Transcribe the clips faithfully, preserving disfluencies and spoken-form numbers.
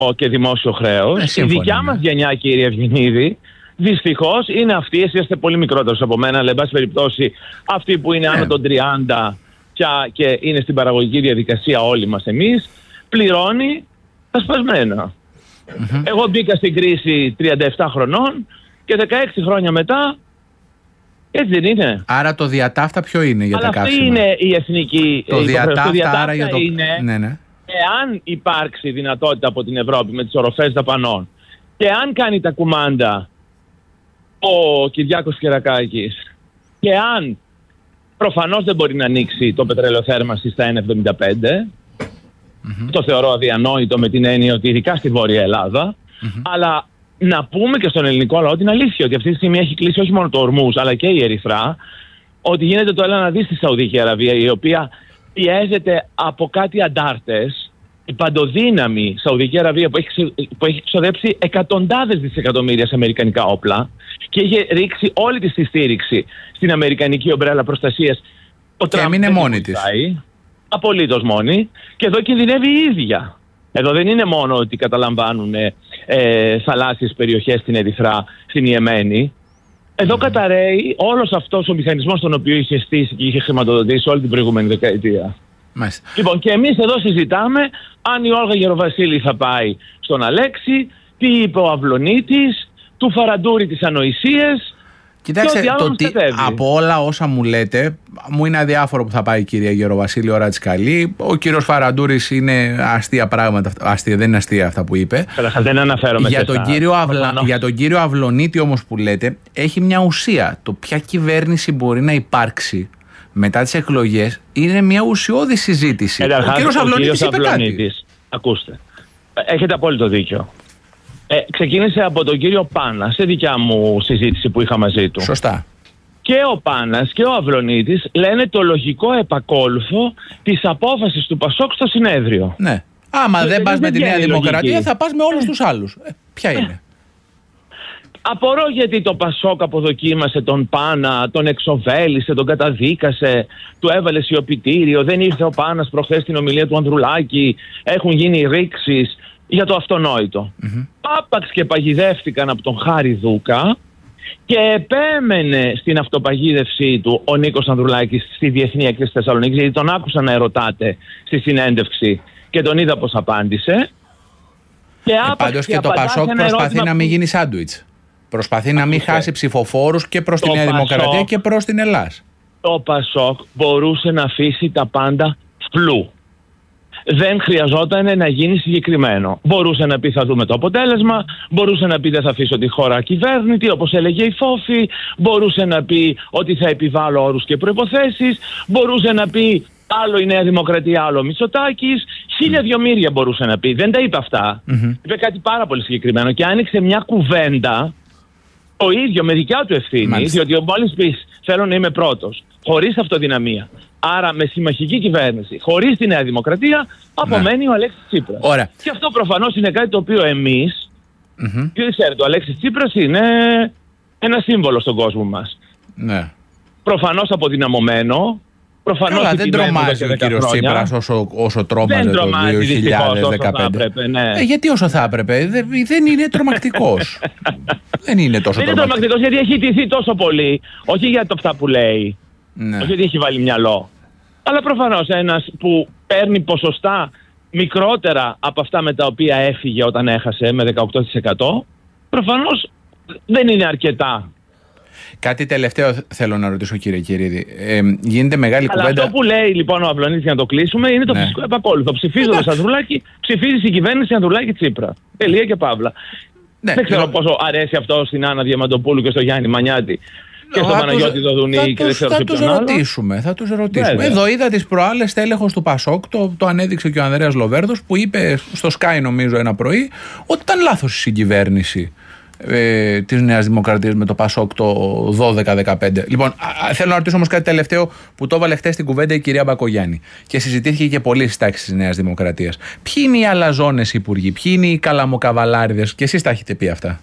και δημόσιο χρέος. Η δικιά μας γενιά, κύριε Ευγενίδη, δυστυχώς είναι αυτοί, εσείς είστε πολύ μικρότερος από μένα, αλλά εν πάση περιπτώσει αυτοί που είναι άνω των τριάντα και είναι στην παραγωγική διαδικασία όλοι μας εμείς, πληρώνει τα σπασμένα. Mm-hmm. Εγώ μπήκα στην κρίση τριάντα επτά χρονών και δεκαέξι χρόνια μετά, έτσι δεν είναι? Άρα το διατάφτα ποιο είναι για αλλά τα καύσιμα? αυτή είναι η εθνική το διατάφτα, το διατάφτα άρα για το... είναι, ναι, ναι. εάν υπάρξει δυνατότητα από την Ευρώπη με τις οροφές δαπανών και αν κάνει τα κουμάντα ο Κυριάκος Κερακάκης και αν προφανώς δεν μπορεί να ανοίξει το πετρελαιοθέρμανση στα ένα εβδομήντα πέντε, mm-hmm. το θεωρώ αδιανόητο με την έννοια ότι ειδικά στη Βόρεια Ελλάδα, mm-hmm. αλλά να πούμε και στον ελληνικό λαό την αλήθεια ότι αυτή τη στιγμή έχει κλείσει όχι μόνο το Ορμούζ αλλά και η Ερυθρά, ότι γίνεται το έλα να δει στη Σαουδική Αραβία, η οποία πιέζεται από κάτι αντάρτες, η παντοδύναμη Σαουδική Αραβία που έχει, που έχει ξοδέψει εκατοντάδες δισεκατομμύρια σε αμερικανικά όπλα και είχε ρίξει όλη της τη στήριξη στην αμερικανική ομπρέλα προστασίας. Και έμεινε μόνη της. Απολύτως μόνη. Και εδώ κινδυνεύει η ίδια. Εδώ δεν είναι μόνο ότι καταλαμβάνουν ε, θαλάσσιες περιοχές στην Ερυθρά, στην Ιεμένη. Εδώ mm. καταραίει όλος αυτός ο μηχανισμός τον οποίο είχε στήσει και είχε χρηματοδοτήσει όλη την προηγούμενη δεκαετία. Μάλιστα. Λοιπόν, και εμείς εδώ συζητάμε αν η Όλγα Γεροβασίλη θα πάει στον Αλέξη, τι είπε ο Αυλωνίτης, του Φαραντούρη τις ανοησίες. Κοιτάξτε, το τι, από όλα όσα μου λέτε, μου είναι αδιάφορο που θα πάει η κυρία Γεροβασίλη, ώρα της καλή. Ο κύριος Φαραντούρης είναι αστεία πράγματα, αστεία, δεν είναι αστεία αυτά που είπε. Καλά, δεν αναφέρομαι για, τον κύριο Αυλα, για τον κύριο Αυλωνίτη όμως που λέτε, έχει μια ουσία. Το ποια κυβέρνηση μπορεί να υπάρξει μετά τις εκλογές είναι μια ουσιώδη συζήτηση. Ενταρχάς, ο κύριος Αυλωνίτης είπε κάτι. Ακούστε, έχετε απόλυτο δίκιο. Ε, ξεκίνησε από τον κύριο Πάνα σε δικιά μου συζήτηση που είχα μαζί του. Σωστά. Και ο Πάνας και ο Αυλωνίτης λένε το λογικό επακόλουθο της απόφασης του Πασόκ στο συνέδριο. Ναι. Άμα δεν πας με τη Νέα Δημοκρατία θα πας με όλους τους άλλους. Ε, ποια είναι? Απορώ γιατί το Πασόκ αποδοκίμασε τον Πάνα, τον εξοβέλησε, τον καταδίκασε, του έβαλε σιωπητήριο, δεν ήρθε ο Πάνας προχθές στην ομιλία του Ανδρουλάκη, έχουν γίνει ρήξεις για το αυτονόητο. Mm-hmm. Άπαξ και παγιδεύτηκαν από τον Χάρη Δούκα και επέμενε στην αυτοπαγίδευσή του ο Νίκος Ανδρουλάκης στη Διεθνή Έκθεση Θεσσαλονίκης, γιατί τον άκουσα να ερωτάτε στη συνέντευξη και τον είδα πως απάντησε. Και ε, πάντως και, και το Πασόκ προσπαθεί να μην γίνει σάντουιτς. Προσπαθεί να μην χάσει ψηφοφόρους και προς τη Νέα Δημοκρατία και προς την Ελλάς. Το Πασόκ μπορούσε να αφήσει τα πάντα φλού. Δεν χρειαζόταν να γίνει συγκεκριμένο. Μπορούσε να πει θα δούμε το αποτέλεσμα, μπορούσε να πει δεν θα αφήσω τη χώρα ακυβέρνητη όπως έλεγε η Φόφη, μπορούσε να πει ότι θα επιβάλλω όρους και προϋποθέσεις, μπορούσε να πει άλλο η Νέα Δημοκρατία, άλλο ο Μητσοτάκης, χίλια δυο μύρια μπορούσε να πει. Δεν τα είπε αυτά. Mm-hmm. Είπε κάτι πάρα πολύ συγκεκριμένο και άνοιξε μια κουβέντα το ίδιο με δικιά του ευθύνη, μάλιστα. Διότι μόλις πεις θέλω να είμαι πρώτος, χωρίς αυτοδυναμία, άρα με συμμαχική κυβέρνηση, χωρίς τη Νέα Δημοκρατία, απομένει ο Αλέξης Τσίπρας. Ωραία. Και αυτό προφανώς είναι κάτι το οποίο εμείς, mm-hmm. και ξέρετε, ο Αλέξης Τσίπρας είναι ένα σύμβολο στον κόσμο μας. Ναι. Προφανώς αποδυναμωμένο. Προφανώς καλά, δεν τρομάζει ο κύριος Τσίπρας όσο, όσο τρόμαζε το δύο χιλιάδες δεκαπέντε. Έπρεπε, ναι. ε, γιατί όσο θα έπρεπε, δεν, δεν είναι τρομακτικός. δεν είναι τόσο δεν τρομακτικός. Δεν είναι τρομακτικός γιατί έχει ιτηθεί τόσο πολύ, όχι για το αυτά που λέει, ναι. όχι γιατί έχει βάλει μυαλό. Αλλά προφανώς ένας που παίρνει ποσοστά μικρότερα από αυτά με τα οποία έφυγε όταν έχασε με δεκαοκτώ τοις εκατό, προφανώς δεν είναι αρκετά. Κάτι τελευταίο θέλω να ρωτήσω, κύριε Κυρίδη. Ε, γίνεται μεγάλη αλλά κουβέντα. Αυτό που λέει λοιπόν ο Αυλωνίτης, για να το κλείσουμε, είναι το ναι. φυσικό επακόλουθο. Ψηφίζοντας Ανδρουλάκη, ψηφίζει η κυβέρνηση Ανδρουλάκη Τσίπρα. Τελεία και παύλα. Ναι, δεν ξέρω πόσο αρέσει αυτό στην Άννα Διαμαντοπούλου και στο Γιάννη Μανιάτη και στον Παναγιώτη Δοδουνή και δεν ξέρω θα τους ρωτήσουμε, θα τους ρωτήσουμε. Βέβαια. Εδώ είδα τις προάλλες τέλεχος του Πασόκ, το, το ανέδειξε και ο Ανδρέας Λοβέρδος, που είπε στο Sky νομίζω ένα πρωί ότι ήταν λάθος η συγκυβέρνηση Ε, της Νέας Δημοκρατίας με το Πασόκ το δώδεκα δεκαπέντε. Λοιπόν, α, θέλω να ρωτήσω όμως κάτι τελευταίο που το έβαλε χτες στην κουβέντα η κυρία Μπακογιάννη και συζητήθηκε και πολύ στις τάξεις της Νέας Δημοκρατίας. Ποιοι είναι οι αλαζόνες υπουργοί, ποιοι είναι οι καλαμοκαβαλάριδες, και εσείς τα έχετε πει αυτά?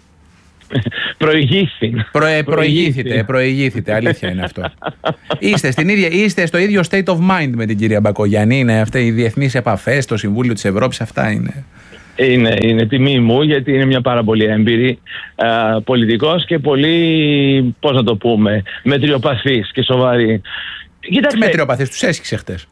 Προηγήθη. Προε, προηγήθητε, προηγήθητε, αλήθεια είναι αυτό. Είστε, στην ίδια, είστε στο ίδιο state of mind με την κυρία Μπακογιάννη, είναι αυτές οι διεθνείς επαφές, το Συμβούλιο της Ευρώπης, αυτά είναι. Είναι, είναι τιμή μου, γιατί είναι μια πάρα πολύ έμπειρη α, πολιτικός και πολύ, πώς να το πούμε, μετριοπαθής και σοβαρή. Τι μετριοπαθής, τους έσχισε χτες.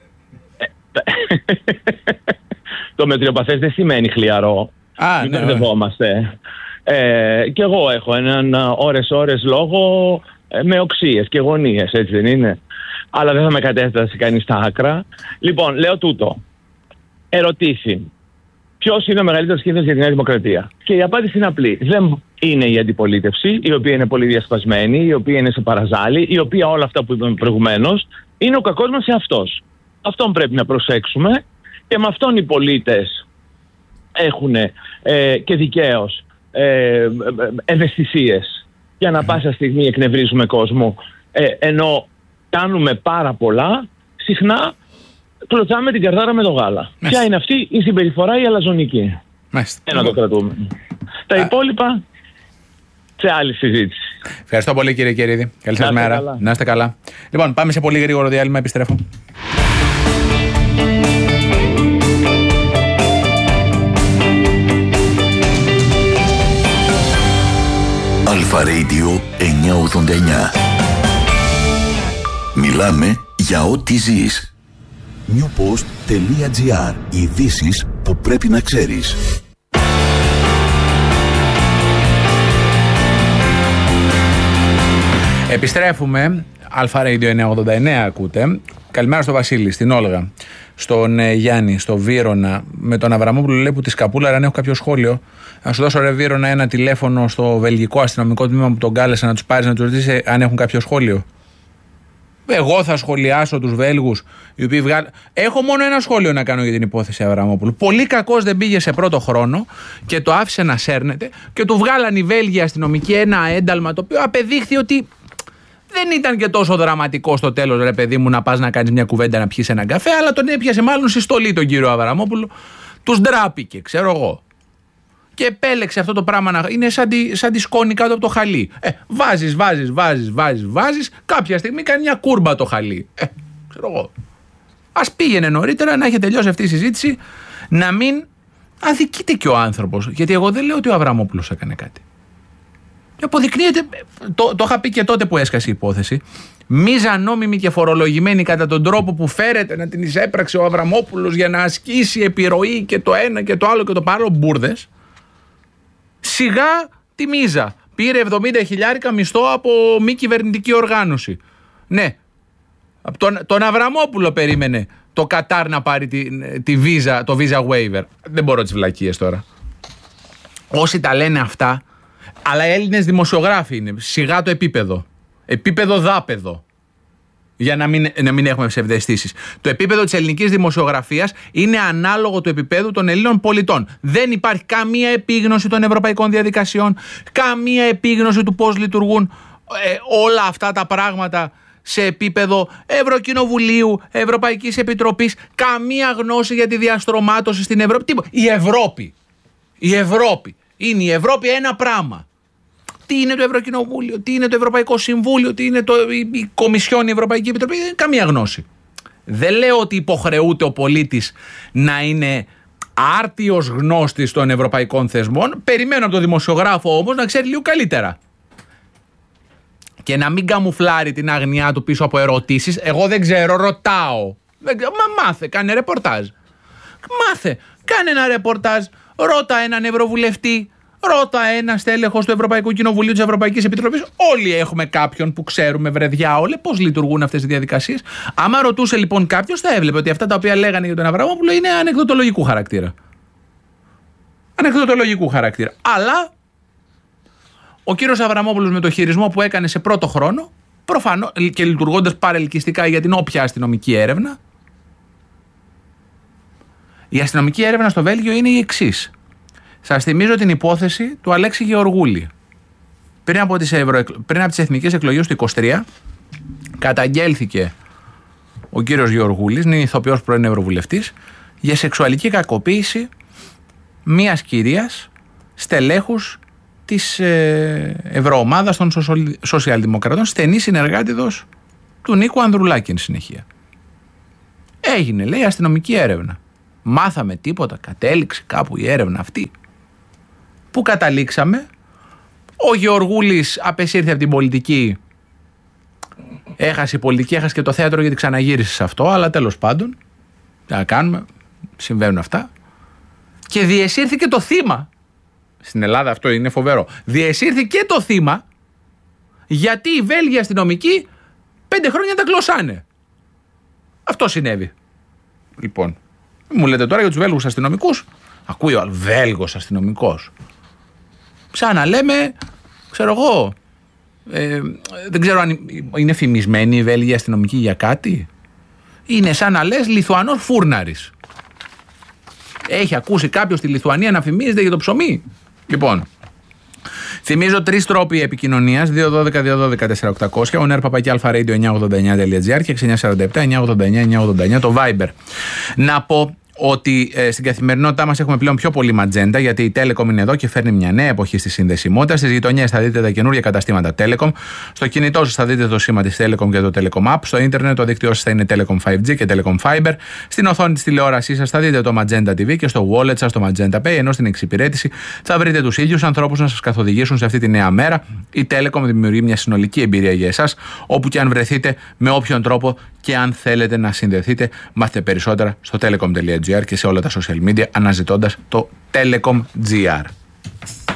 Το μετριοπαθές δεν σημαίνει χλιαρό. Α, μην ναι, μπερδευόμαστε. Ε, και εγώ έχω έναν ώρες-ώρες λόγο ε, με οξείες και γωνίες, έτσι δεν είναι? Αλλά δεν θα με κατέφτασε κανείς στα άκρα. Λοιπόν, λέω τούτο. Ερωτήσει. Ποιος είναι ο μεγαλύτερος κίνδυνος για τη Νέα Δημοκρατία? Και η απάντηση είναι απλή. Δεν είναι η αντιπολίτευση, η οποία είναι πολύ διασπασμένη, η οποία είναι σε παραζάλι, η οποία όλα αυτά που είπαμε προηγουμένως, είναι ο κακός μας εαυτός. Αυτόν πρέπει να προσέξουμε και με αυτόν οι πολίτες έχουν ε, και δικαίως ε, ευαισθησίες για να πάσα στιγμή εκνευρίζουμε κόσμο, ε, ενώ κάνουμε πάρα πολλά, συχνά κλωτσάμε την καρδάρα με το γάλα. Μάλιστα. Ποια είναι αυτή η συμπεριφορά η αλαζονική? Ένα το κρατούμε. Τα Α. υπόλοιπα σε άλλη συζήτηση. Ευχαριστώ πολύ, κύριε Κερίδη. Καλή σας μέρα. Καλά. Να είστε καλά. Λοιπόν, πάμε σε πολύ γρήγορο διάλειμμα. Επιστρέφω. Αλφα Radio εννιακόσια ογδόντα εννιά. Μιλάμε για ό,τι ζεις. newpost.gr. Ειδήσεις που πρέπει να ξέρεις. Επιστρέφουμε. Αλφα Radio εννιακόσια ογδόντα εννιά ακούτε. Καλημέρα στο Βασίλη, στην Όλγα, στον ε, Γιάννη, στο Βύρωνα, με τον Αβραμόπουλο λέει που τη σκαπούλα, αν έχω κάποιο σχόλιο. Να σου δώσω, ρε Βύρωνα, ένα τηλέφωνο στο βελγικό αστυνομικό τμήμα που τον κάλεσε να του πάρει να του ρωτήσει αν έχουν κάποιο σχόλιο. Εγώ θα σχολιάσω τους Βέλγους οι οποίοι βγάλουν. Έχω μόνο ένα σχόλιο να κάνω για την υπόθεση Αβραμόπουλου. Πολύ κακός δεν πήγε σε πρώτο χρόνο και το άφησε να σέρνεται και του βγάλαν οι Βέλγοι αστυνομικοί ένα ένταλμα το οποίο απεδείχθη ότι δεν ήταν και τόσο δραματικό στο τέλος, ρε παιδί μου, να πας να κάνεις μια κουβέντα να πιεις έναν καφέ, αλλά τον έπιασε μάλλον συστολή τον κύριο Αβραμόπουλο. Τους ντράπηκε, ξέρω εγώ. Και επέλεξε αυτό το πράγμα να είναι σαν τη, σαν τη σκόνη κάτω από το χαλί. Ε, βάζεις, βάζεις, βάζεις, βάζεις, βάζεις. Κάποια στιγμή κάνει μια κούρμπα το χαλί. Ε, ξέρω εγώ. Ας πήγαινε νωρίτερα να έχει τελειώσει αυτή η συζήτηση, να μην αδικείται και ο άνθρωπος. Γιατί εγώ δεν λέω ότι ο Αβραμόπουλος έκανε κάτι. Και αποδεικνύεται, το, το είχα πει και τότε που έσκασε η υπόθεση, μίζα νόμιμη και φορολογημένη κατά τον τρόπο που φέρεται να την εισέπραξε ο Αβραμόπουλος για να ασκήσει επιρροή και το ένα και το άλλο και το παράλληλο, μπουρδες. Σιγά τη μίζα. Πήρε εβδομήντα χιλιάρικα μισθό από μη κυβερνητική οργάνωση. Ναι. Από τον, τον Αβραμόπουλο περίμενε το Κατάρ να πάρει τη, τη visa, το visa waiver. Δεν μπορώ τις βλακίες τώρα. Όσοι τα λένε αυτά, αλλά οι Έλληνες δημοσιογράφοι είναι. Σιγά το επίπεδο. Επίπεδο δάπεδο. Για να μην, να μην έχουμε ψευδαισθήσεις. Το επίπεδο της ελληνικής δημοσιογραφίας είναι ανάλογο του επίπεδου των Ελλήνων πολιτών. Δεν υπάρχει καμία επίγνωση των ευρωπαϊκών διαδικασιών, καμία επίγνωση του πώς λειτουργούν ε, όλα αυτά τα πράγματα σε επίπεδο Ευρωκοινοβουλίου, Ευρωπαϊκής Επιτροπής, καμία γνώση για τη διαστρωμάτωση στην Ευρώπη. Τίποτα. Η Ευρώπη. Η Ευρώπη. Είναι η Ευρώπη ένα πράγμα. Τι είναι το Ευρωκοινοβούλιο, τι είναι το Ευρωπαϊκό Συμβούλιο, τι είναι το, η, η Κομισιόν, η Ευρωπαϊκή Επιτροπή, δεν είναι καμία γνώση. Δεν λέω ότι υποχρεούται ο πολίτης να είναι άρτιος γνώστης των ευρωπαϊκών θεσμών. Περιμένω από τον δημοσιογράφο όμως να ξέρει λίγο καλύτερα. Και να μην καμουφλάρει την αγνοιά του πίσω από ερωτήσεις. Εγώ δεν ξέρω, ρωτάω. Δεν ξέρω, μα μάθε, κάνε ρεπορτάζ. Μάθε, κάνε ένα ρεπορτάζ, ρώτα έναν ευρωβουλευτή. Ρώτα ένα στέλεχος του Ευρωπαϊκού Κοινοβουλίου, της Ευρωπαϊκής Επιτροπής. Όλοι έχουμε κάποιον που ξέρουμε, βρεδιά όλοι, πώς λειτουργούν αυτές οι διαδικασίες. Άμα ρωτούσε λοιπόν κάποιος, θα έβλεπε ότι αυτά τα οποία λέγανε για τον Αβραμόπουλο είναι ανεκδοτολογικού χαρακτήρα. Ανεκδοτολογικού χαρακτήρα. Αλλά ο κύριος Αβραμόπουλος με το χειρισμό που έκανε σε πρώτο χρόνο, προφανώς και λειτουργώντας παρελκυστικά για την όποια αστυνομική έρευνα, η αστυνομική έρευνα στο Βέλγιο είναι η εξής. Σας θυμίζω την υπόθεση του Αλέξη Γεωργούλη. Πριν από τις, Ευρω... Πριν από τις εθνικές εκλογές του είκοσι τρία καταγγέλθηκε ο κύριος Γεωργούλης, είναι ηθοποιός πρώην ευρωβουλευτής, για σεξουαλική κακοποίηση μιας κυρίας στελέχους της ε, ευρωομάδας των σοσιαλδημοκρατών, στενή συνεργάτηδος του Νίκου Ανδρουλάκη εν συνεχεία. Έγινε, λέει, αστυνομική έρευνα. Μάθαμε τίποτα, κατέληξε κάπου η έρευνα αυτή? Πού καταλήξαμε? Ο Γεωργούλης απεσύρθη από την πολιτική. Έχασε η πολιτική, έχασε και το θέατρο γιατί ξαναγύρισε σε αυτό, αλλά τέλος πάντων, τι να κάνουμε, συμβαίνουν αυτά. Και διεσύρθηκε το θύμα. Στην Ελλάδα αυτό είναι φοβερό. Διεσύρθηκε το θύμα γιατί οι Βέλγοι αστυνομικοί πέντε χρόνια τα κλωσάνε. Αυτό συνέβη. Λοιπόν, μου λέτε τώρα για τους Βέλγους αστυνομικούς. Ακούει ο Βέλγος αστυνομικός. Σαν να λέμε, ξέρω εγώ, ε, δεν ξέρω αν είναι φημισμένοι οι Βέλγοι αστυνομικοί για κάτι. Είναι σαν να λες Λιθουανός φούρναρης. Έχει ακούσει κάποιος στη Λιθουανία να φημίζεται για το ψωμί? Λοιπόν, θυμίζω τρεις τρόποι επικοινωνίας: δύο δώδεκα δύο δώδεκα τέσσερα οκτακόσια, ο νερ παπάκι αλφαρέιντιο εννιακόσια ογδόντα εννιά τελεία τζι άρ και έξι εννιά τέσσερα επτά εννιακόσια ογδόντα εννιά εννιακόσια ογδόντα εννιά το Viber. Να πω ότι ε, στην καθημερινότητά μας έχουμε πλέον πιο πολύ ματζέντα, γιατί η Telecom είναι εδώ και φέρνει μια νέα εποχή στη συνδεσιμότητα. Στις γειτονιές θα δείτε τα καινούργια καταστήματα Telecom. Στο κινητό σας θα δείτε το σήμα της Telecom και το Telecom App. Στο ίντερνετ το δίκτυό σας θα είναι Telecom φάιβ τζι και Telecom Fiber. Στην οθόνη της τηλεόρασής σας θα δείτε το Magenta τι βι και στο wallet σας το Magenta Pay. Ενώ στην εξυπηρέτηση θα βρείτε τους ίδιους ανθρώπους να σας καθοδηγήσουν σε αυτή τη νέα μέρα. Η Telecom δημιουργεί μια συνολική εμπειρία για εσάς, όπου και αν βρεθείτε, με όποιον τρόπο και αν θέλετε να συνδεθείτε. Μάθετε περισσότερα στο telecom τελεία τζι άρ και σε όλα τα social media αναζητώντας το Telecom τζι άρ.